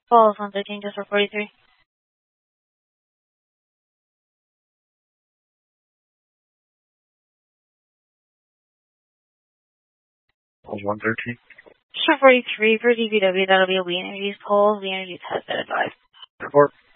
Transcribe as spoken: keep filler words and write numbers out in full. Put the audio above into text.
Balls one thirteen, just for forty-three. Balls one thirteen. Just for forty-three for D B W, that'll be a We Energies call. We Energies has been advised. Report.